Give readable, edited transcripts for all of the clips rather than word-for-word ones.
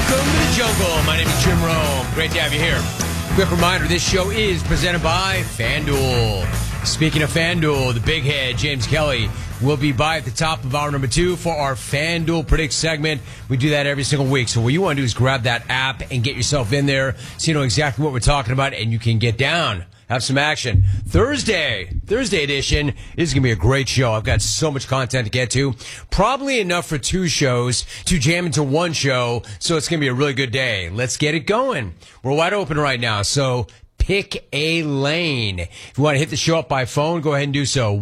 Welcome to the jungle. My name is Jim Rome. Great to have you here. Quick reminder, this show is presented by FanDuel. Speaking of FanDuel, the big head, James Kelly, will be by at the top of hour number 2 for our FanDuel Predict segment. We do that every single week. So what you want to do is grab that app and get yourself in there so you know exactly what we're talking about and you can get down. Have some action. Thursday edition is going to be a great show. I've got so much content to get to. Probably enough for 2 shows to jam into 1 show, so it's going to be a really good day. Let's get it going. We're wide open right now, so pick a lane. If you want to hit the show up by phone, go ahead and do so.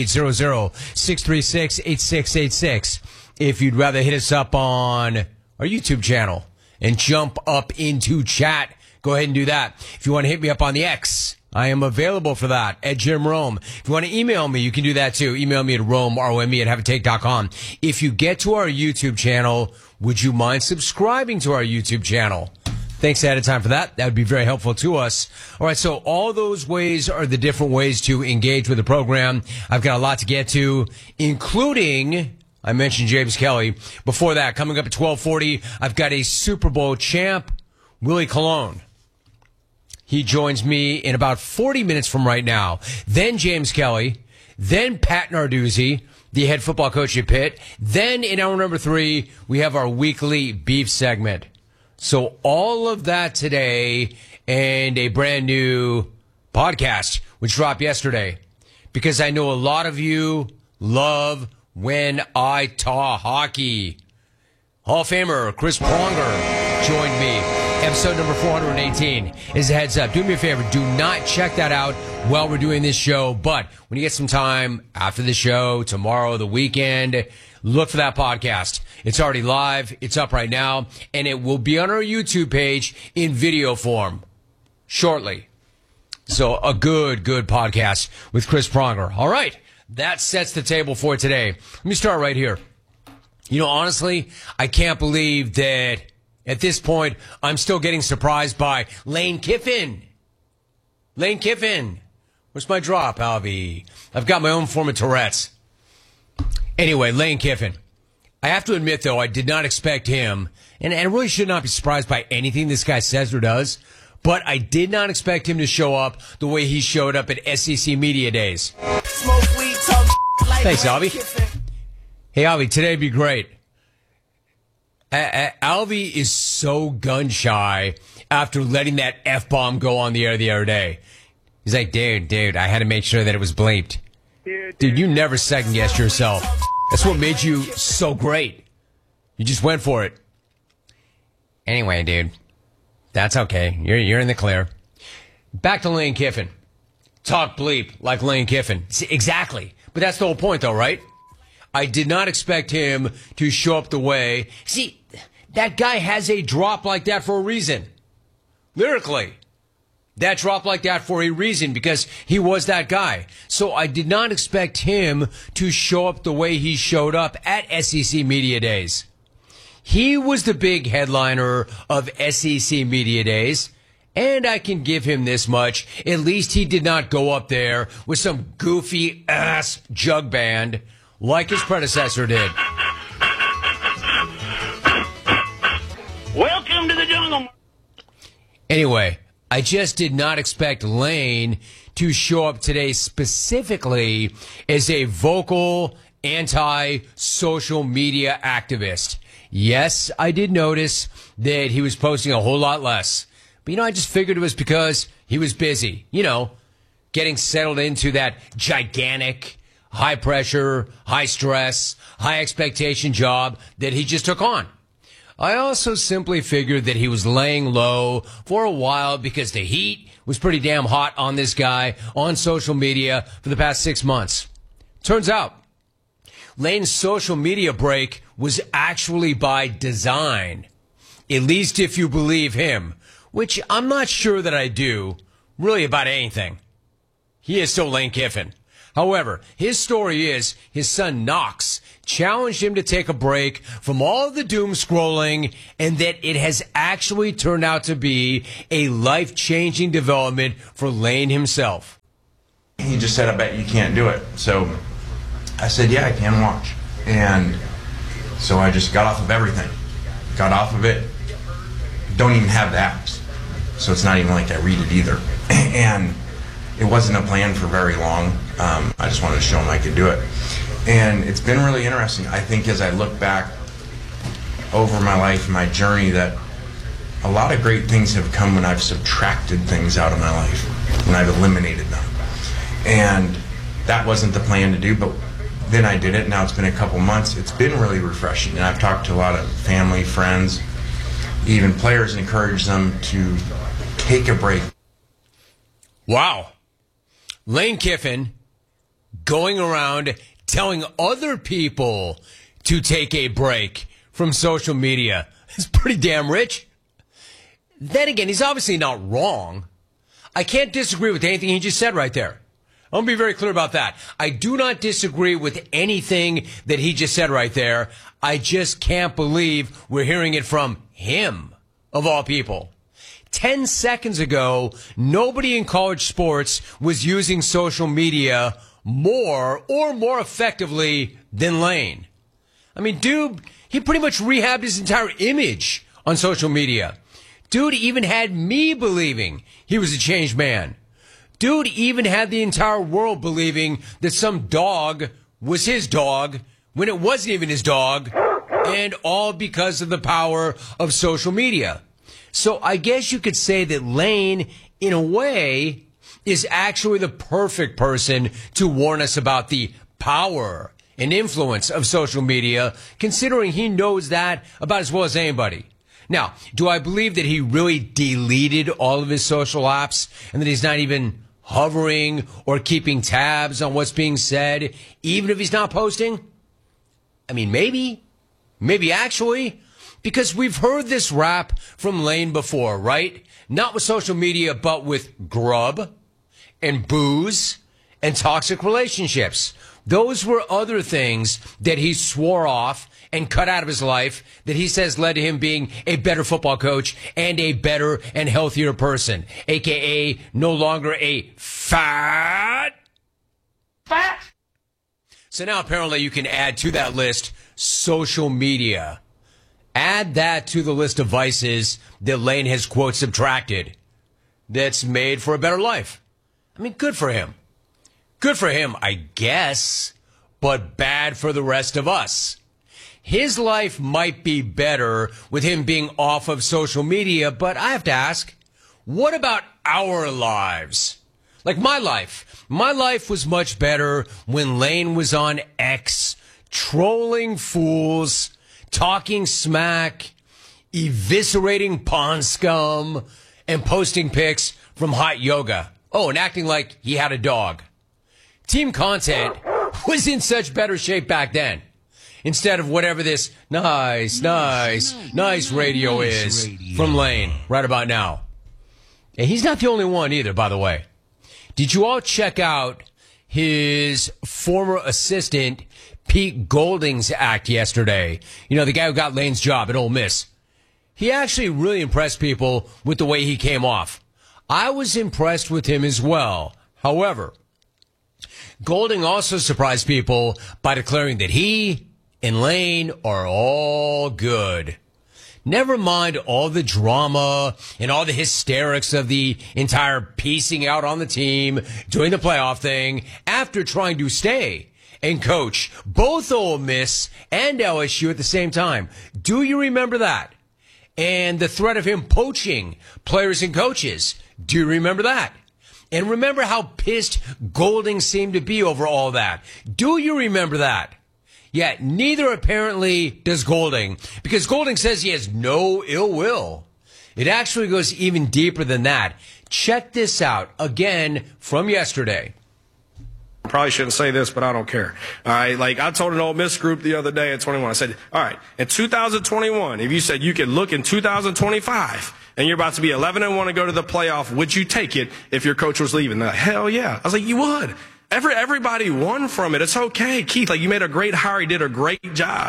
1-800-636-8686. If you'd rather hit us up on our YouTube channel and jump up into chat, go ahead and do that. If you want to hit me up on the X, I am available for that at Jim Rome. If you want to email me, you can do that too. Email me at Rome, R-O-M-E, at haveatake.com. If you get to our YouTube channel, would you mind subscribing to our YouTube channel? Thanks ahead of time for that. That would be very helpful to us. All right, so all those ways are the different ways to engage with the program. I've got a lot to get to, including, I mentioned James Kelly. Before that, coming up at 12:40, I've got a Super Bowl champ, Willie Colon. He joins me in about 40 minutes from right now. Then James Kelly. Then Pat Narduzzi, the head football coach at Pitt. Then in hour number 3, we have our weekly beef segment. So all of that today and a brand new podcast, which dropped yesterday. Because I know a lot of you love When I Talk Hockey. Hall of Famer Chris Pronger joined me. Episode number 418 is a heads up. Do me a favor. Do not check that out while we're doing this show. But when you get some time after the show, tomorrow, the weekend, look for that podcast. It's already live. It's up right now. And it will be on our YouTube page in video form shortly. So a good podcast with Chris Pronger. All right. That sets the table for today. Let me start right here. You know, honestly, I can't believe that at this point, I'm still getting surprised by Lane Kiffin. Lane Kiffin. Where's my drop, Alvy? I've got my own form of Tourette's. Anyway, Lane Kiffin. I have to admit, though, I did not expect him, and I really should not be surprised by anything this guy says or does, but I did not expect him to show up the way he showed up at SEC Media Days. Thanks, Alvy. Hey, Alvy, today'd be great. Alvy is so gun-shy after letting that F-bomb go on the air the other day. He's like, dude, I had to make sure that it was bleeped. Dude, you never second-guessed yourself. That's what made you so great. You just went for it. Anyway, dude, that's okay. You're in the clear. Back to Lane Kiffin. Talk bleep like Lane Kiffin. See, exactly. But that's the whole point, though, right? I did not expect him to show up the way. See, that guy has a drop like that for a reason. Lyrically. That drop like that for a reason because he was that guy. So I did not expect him to show up the way he showed up at SEC Media Days. He was the big headliner of SEC Media Days. And I can give him this much. At least he did not go up there with some goofy ass jug band like his predecessor did. Welcome to the jungle. Anyway, I just did not expect Lane to show up today specifically as a vocal anti-social media activist. Yes, I did notice that he was posting a whole lot less. But, I just figured it was because he was busy, getting settled into that gigantic, high pressure, high stress, high expectation job that he just took on. I also simply figured that he was laying low for a while because the heat was pretty damn hot on this guy on social media for the past 6 months. Turns out, Lane's social media break was actually by design. At least if you believe him, which I'm not sure that I do, really about anything. He is still Lane Kiffin. However, his story is his son Knox challenged him to take a break from all of the doom scrolling and that it has actually turned out to be a life-changing development for Lane himself. He just said, I bet you can't do it. So I said, yeah, I can watch. And so I just got off of everything. Got off of it. don't even have the apps. So it's not even like I read it either. And it wasn't a plan for very long. I just wanted to show him I could do it. And it's been really interesting. I think as I look back over my life, my journey, that a lot of great things have come when I've subtracted things out of my life, when I've eliminated them. And that wasn't the plan to do, but then I did it. Now it's been a couple months. It's been really refreshing. And I've talked to a lot of family, friends, even players, and encouraged them to take a break. Wow. Lane Kiffin going around telling other people to take a break from social media. It's pretty damn rich. Then again, he's obviously not wrong. I can't disagree with anything he just said right there. I want to be very clear about that. I do not disagree with anything that he just said right there. I just can't believe we're hearing it from him, of all people. 10 seconds ago, nobody in college sports was using social media more effectively than Lane. I mean, dude, he pretty much rehabbed his entire image on social media. Dude even had me believing he was a changed man. Dude even had the entire world believing that some dog was his dog when it wasn't even his dog, and all because of the power of social media. So I guess you could say that Lane, in a way, is actually the perfect person to warn us about the power and influence of social media, considering he knows that about as well as anybody. Now, do I believe that he really deleted all of his social apps and that he's not even hovering or keeping tabs on what's being said, even if he's not posting? I mean, maybe actually, because we've heard this rap from Lane before, right? Not with social media, but with grub and booze and toxic relationships. Those were other things that he swore off and cut out of his life that he says led to him being a better football coach and a better and healthier person, a.k.a. no longer a fat. So now apparently you can add to that list social media. Add that to the list of vices that Lane has, quote, subtracted that's made for a better life. I mean, good for him. Good for him, I guess, but bad for the rest of us. His life might be better with him being off of social media, but I have to ask, what about our lives? Like my life. My life was much better when Lane was on X, trolling fools, talking smack, eviscerating pond scum, and posting pics from hot yoga. Oh, and acting like he had a dog. Team content was in such better shape back then. Instead of whatever this nice radio is from Lane right about now. And he's not the only one either, by the way. Did you all check out his former assistant, Pete Golding's act yesterday? You know, the guy who got Lane's job at Ole Miss. He actually really impressed people with the way he came off. I was impressed with him as well. However, Golding also surprised people by declaring that he and Lane are all good. Never mind all the drama and all the hysterics of the entire piecing out on the team, doing the playoff thing, after trying to stay and coach both Ole Miss and LSU at the same time. Do you remember that? And the threat of him poaching players and coaches. Do you remember that? And remember how pissed Golding seemed to be over all that. Do you remember that? Yet neither apparently does Golding, because Golding says he has no ill will. It actually goes even deeper than that. Check this out again from yesterday. I probably shouldn't say this, but I don't care. All right, like I told an Ole Miss group the other day at 21, I said, all right, in 2021, if you said you could look in 2025 and you're about to be 11-1 and go to the playoff, would you take it if your coach was leaving? They're like, hell yeah. I was like, you would. Everybody won from it. It's okay. Keith, like you made a great hire. He did a great job.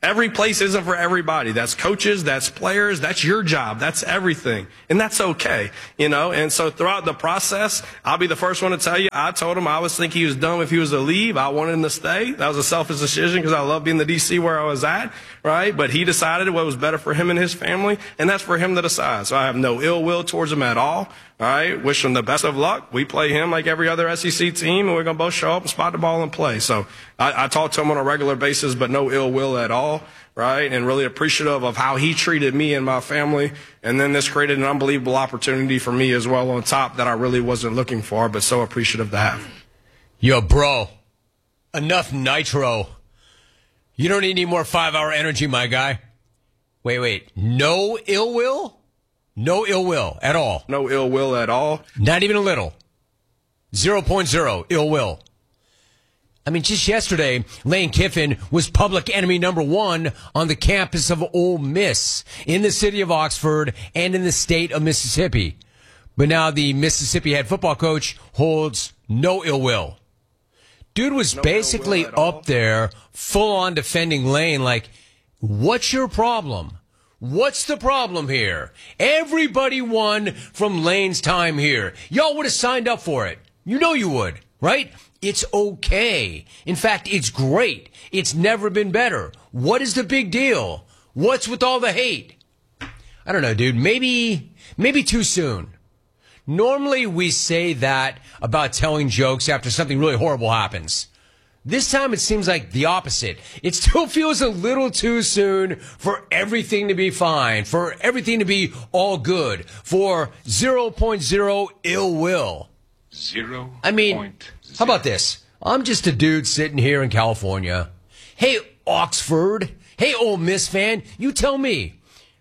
Every place isn't for everybody. That's coaches, that's players, that's your job, that's everything. And that's okay, you know? And so throughout the process, I'll be the first one to tell you, I told him I always think he was dumb if he was to leave. I wanted him to stay. That was a selfish decision because I love being the DC where I was at, right? But he decided what was better for him and his family, and that's for him to decide. So I have no ill will towards him at all. All right, wish him the best of luck. We play him like every other SEC team, and we're going to both show up and spot the ball and play. So I talk to him on a regular basis, but no ill will at all, right? And really appreciative of how he treated me and my family. And then this created an unbelievable opportunity for me as well on top that I really wasn't looking for, but so appreciative to have. Yo, bro, enough nitro. You don't need any more 5-hour energy, my guy. Wait. No ill will? No ill will at all. No ill will at all. Not even a little. 0.0 ill will. I mean, just yesterday, Lane Kiffin was public enemy number 1 on the campus of Ole Miss in the city of Oxford and in the state of Mississippi. But now the Mississippi head football coach holds no ill will. Dude was basically up there full on defending Lane like, what's your problem? What's the problem here? Everybody won from Lane's time here. Y'all would have signed up for it. You know you would, right? It's okay. In fact, it's great. It's never been better. What is the big deal? What's with all the hate? I don't know, dude. Maybe too soon. Normally we say that about telling jokes after something really horrible happens. This time it seems like the opposite. It still feels a little too soon for everything to be fine, for everything to be all good, for 0.0 ill will. I mean, how about this? I'm just a dude sitting here in California. Hey, Oxford. Hey, Ole Miss fan. You tell me.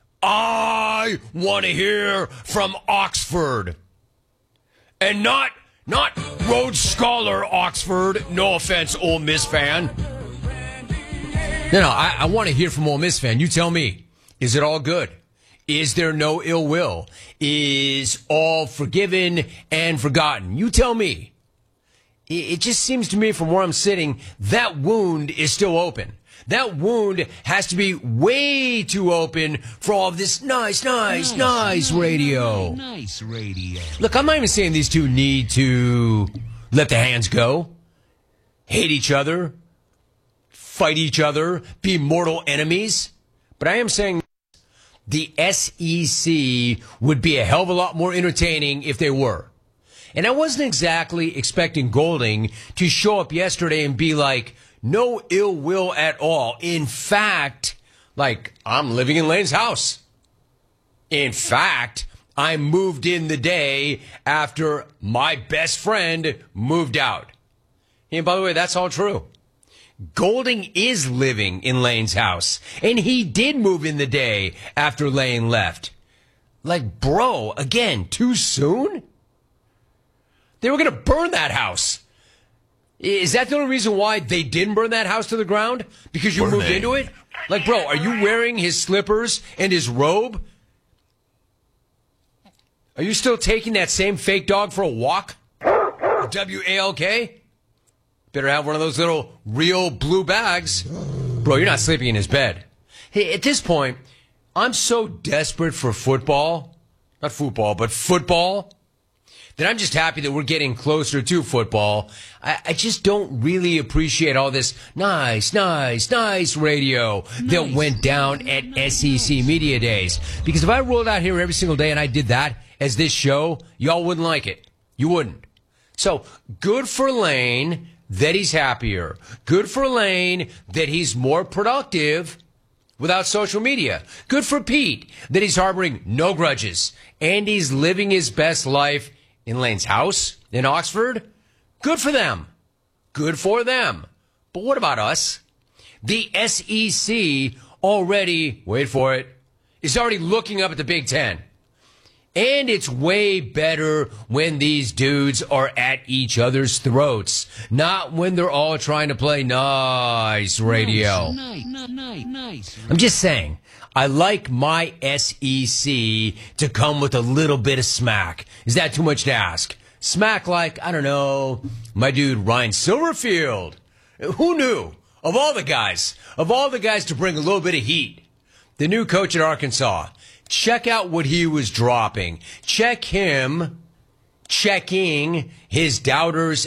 I want to hear from Oxford. And not Rhodes Scholar Oxford. No offense, Ole Miss fan. No, I want to hear from Ole Miss fan. You tell me. Is it all good? Is there no ill will? Is all forgiven and forgotten? You tell me. It just seems to me from where I'm sitting, that wound is still open. That wound has to be way too open for all of this nice radio. Nice radio. Look, I'm not even saying these two need to let the hands go, hate each other, fight each other, be mortal enemies. But I am saying the SEC would be a hell of a lot more entertaining if they were. And I wasn't exactly expecting Golding to show up yesterday and be like, no ill will at all. In fact, like, I'm living in Lane's house. In fact, I moved in the day after my best friend moved out. And by the way, that's all true. Golding is living in Lane's house. And he did move in the day after Lane left. Like, bro, again, too soon? They were going to burn that house. Is that the only reason why they didn't burn that house to the ground? Because you moved into it? Like, bro, are you wearing his slippers and his robe? Are you still taking that same fake dog for a walk? W-A-L-K? Better have one of those little real blue bags. Bro, you're not sleeping in his bed. Hey, at this point, I'm so desperate for football. Not football, but football. That I'm just happy that we're getting closer to football. I just don't really appreciate all this nice radio that went down at SEC Media Days. Because if I rolled out here every single day and I did that as this show, y'all wouldn't like it. You wouldn't. So, good for Lane that he's happier. Good for Lane that he's more productive without social media. Good for Pete that he's harboring no grudges. And he's living his best life in Lane's house in Oxford. Good for them. Good for them. But what about us? The SEC already, wait for it, is already looking up at the Big Ten. And it's way better when these dudes are at each other's throats, not when they're all trying to play nice radio. Nice. I'm just saying, I like my SEC to come with a little bit of smack. Is that too much to ask? Smack like, I don't know, my dude Ryan Silverfield. Who knew? of all the guys to bring a little bit of heat, the new coach at Arkansas, check out what he was dropping. Check him checking his doubters